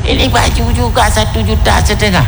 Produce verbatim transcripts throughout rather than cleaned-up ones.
Ini baju juga satu juta setengah,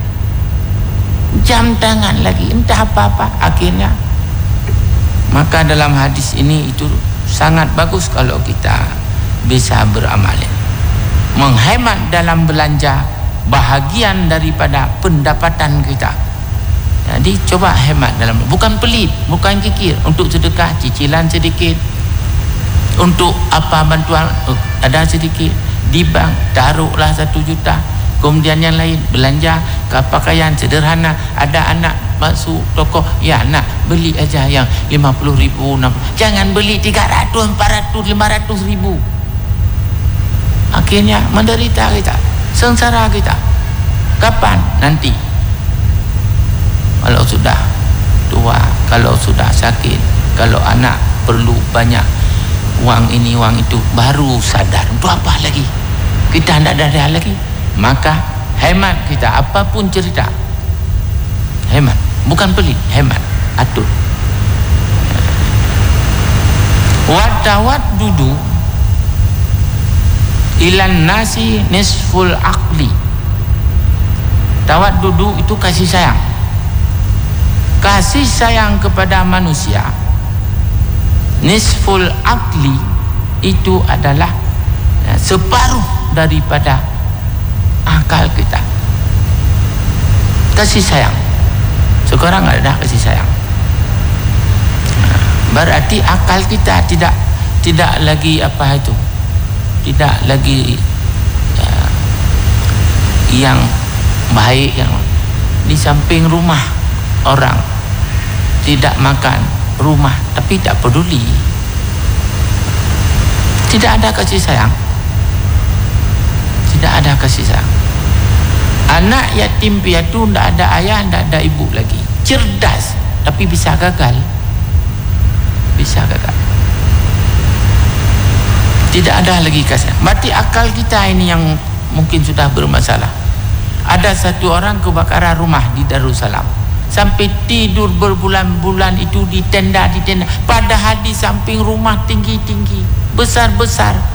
jam tangan lagi, entah apa-apa. Akhirnya, maka dalam hadis ini itu sangat bagus kalau kita bisa beramal. Menghemat dalam belanja bahagian daripada pendapatan kita. Jadi coba hemat dalam, bukan pelit, bukan kikir. Untuk sedekah cicilan sedikit, untuk apa bantuan ada sedikit, di bank taruhlah satu juta. Kemudian yang lain belanja ke pakaian sederhana. Ada anak masuk toko, ya nak beli aja yang lima puluh ribu, enam puluh. Jangan beli tiga ratus, empat ratus, lima ratus ribu. Akhirnya menderita kita, sengsara kita. Kapan? Nanti kalau sudah tua, kalau sudah sakit, kalau anak perlu banyak uang ini uang itu, baru sadar untuk apa lagi kita tidak ada lagi. Maka hemat kita, apapun cerita hemat, bukan pelit, hemat, atur. Watawat dudu ilan nasi nisful akli. Tawat dudu itu kasih sayang. Kasih sayang kepada manusia nisful akli itu adalah ya, separuh daripada akal kita. Kasih sayang. Sekarang ada kasih sayang, berarti akal kita tidak tidak lagi apa itu, tidak lagi ya, yang baik, yang di samping rumah orang tidak makan, rumah tapi tak peduli, tidak ada kasih sayang, tidak ada kasih sayang. Anak yatim piatu tidak ada ayah, tidak ada ibu lagi, cerdas tapi bisa gagal, bisa gagal, tidak ada lagi kasih. Berarti akal kita ini yang mungkin sudah bermasalah. Ada satu orang kebakaran rumah di Darussalam, sampai tidur berbulan-bulan itu di tenda di tenda, padahal di samping rumah tinggi-tinggi, besar-besar.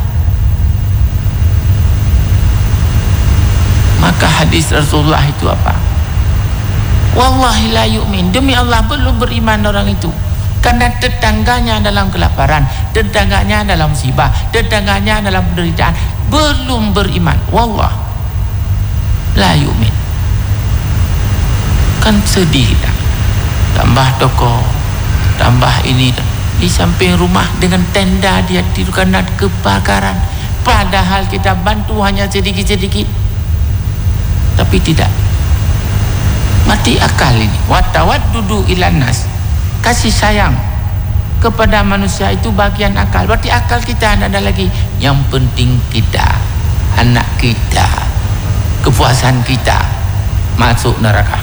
Maka hadis Rasulullah itu apa? Wallahi la yu'min, demi Allah belum beriman orang itu. Karena tetangganya dalam kelaparan, tetangganya dalam musibah, tetangganya dalam penderitaan, belum beriman. Wallah la yu'min. Kan sedih dah. Tambah toko, tambah ini, di samping rumah dengan tenda dia tidur karena kebakaran. Padahal kita bantu hanya sedikit-sedikit, tapi tidak. Mati akal ini. Watawaddudu ilan nas, kasih sayang kepada manusia itu bagian akal. Berarti akal kita tidak ada lagi. Yang penting kita, anak kita, kepuasan kita masuk neraka,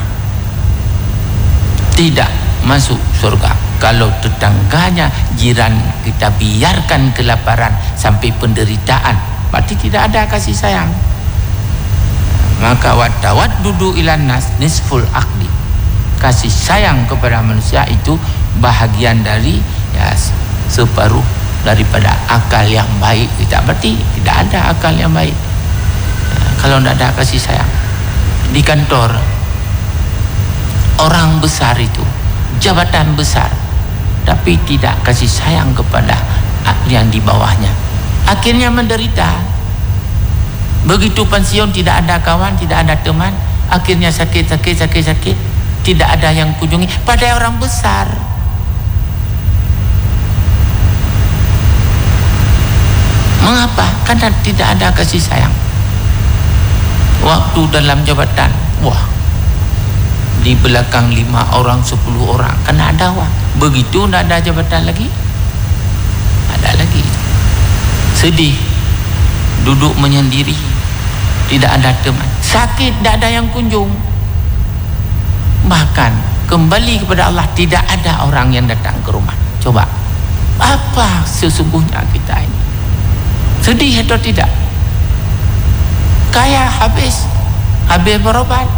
tidak masuk surga. Kalau tetangganya, jiran kita biarkan kelaparan sampai penderitaan, berarti tidak ada kasih sayang. Maka watawaddudu ilan nas nisful akli, kasih sayang kepada manusia itu bahagian dari ya, separuh daripada akal yang baik kita. Berarti tidak ada akal yang baik ya, kalau tidak ada kasih sayang. Di kantor orang besar itu, jabatan besar, tapi tidak kasih sayang kepada yang di bawahnya, akhirnya menderita. Begitu pensiun tidak ada kawan, tidak ada teman, akhirnya sakit, sakit, sakit, sakit, tidak ada yang kunjungi. Pada orang besar, mengapa? Karena tidak ada kasih sayang. Waktu dalam jabatan, wah, di belakang lima orang, sepuluh orang, karena ada wah. Begitu tidak ada jabatan lagi, ada lagi. Sedih, duduk menyendiri, tidak ada teman, sakit, tidak ada yang kunjung. Bahkan kembali kepada Allah, tidak ada orang yang datang ke rumah. Coba, apa sesungguhnya kita ini? Sedih atau tidak? Kaya habis, habis berobat.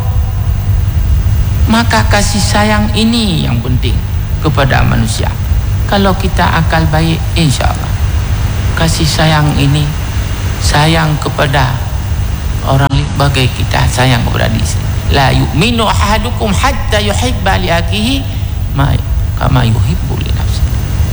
Maka kasih sayang ini yang penting kepada manusia. Kalau kita akal baik, insya Allah kasih sayang ini, sayang kepada orang bagai kita sayang kepada diri sendiri. La yu'minu ahadukum hatta yuhibba li akhihi ma kama yuhibbu li nafsihi.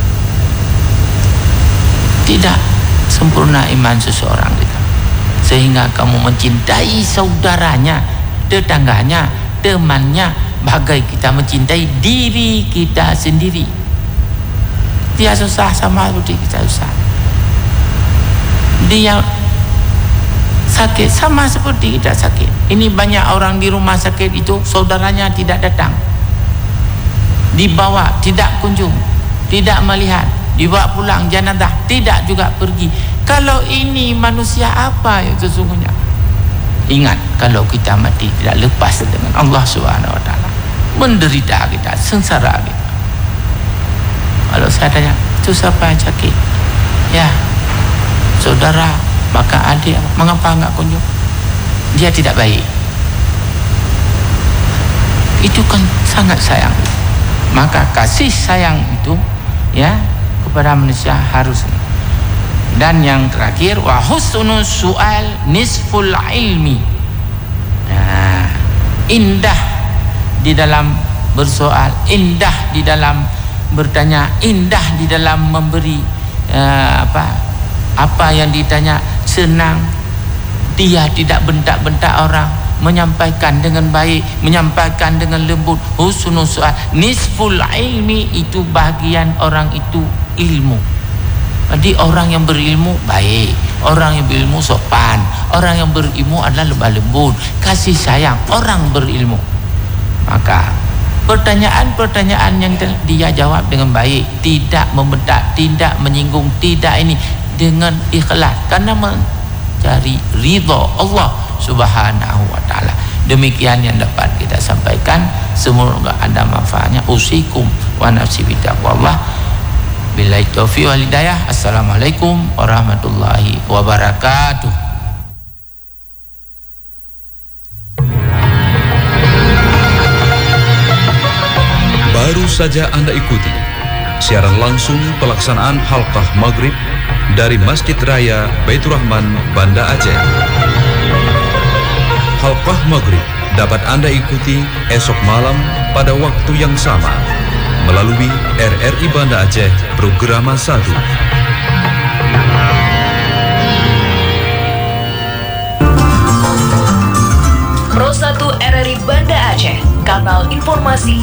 Tidak sempurna iman seseorang kita sehingga kamu mencintai saudaranya, tetangganya, temannya bagai kita mencintai diri kita sendiri. Dia susah sama seperti kita susah, dia sakit sama seperti kita sakit. Ini banyak orang di rumah sakit itu saudaranya tidak datang, dibawa tidak kunjung, tidak melihat, dibawa pulang jenazah tidak juga pergi. Kalau ini manusia apa yang sesungguhnya? Ingat, kalau kita mati tidak lepas dengan Allah Subhanahu Wa Taala, menderita kita, sengsara kita. Kalau saya tanya, itu siapa yang sakit? Ya, saudara, maka adik, mengapa enggak kunjung? Dia tidak baik. Itu kan sangat sayang. Maka kasih sayang itu ya kepada manusia harus. Dan yang terakhir, wa husnul su'al nisful ilmi. Nah, indah di dalam bersoal, indah di dalam bertanya, indah di dalam memberi uh, apa apa yang ditanya, senang. Dia tidak bentak-bentak orang, menyampaikan dengan baik, menyampaikan dengan lembut. Husnul su'al nisful ilmi, itu bagian orang itu ilmu. Jadi orang yang berilmu baik, orang yang berilmu sopan, orang yang berilmu adalah lemah lembut, kasih sayang orang berilmu. Maka pertanyaan-pertanyaan yang dia jawab dengan baik, tidak membentak, tidak menyinggung, tidak ini, dengan ikhlas karena mencari ridha Allah Subhanahu Wa Taala. Demikian yang dapat kita sampaikan, semoga ada manfaatnya. Usikum wa nafsi bitaqwallah. Billahi taufiq wal hidayah. Assalamualaikum warahmatullahi wabarakatuh. Baru saja Anda ikuti siaran langsung pelaksanaan halqah maghrib dari Masjid Raya Baitur Rahman, Banda Aceh. Halqah maghrib dapat Anda ikuti esok malam pada waktu yang sama melalui R R I Banda Aceh Programa satu. Pro satu R R I Banda Aceh, kanal informasi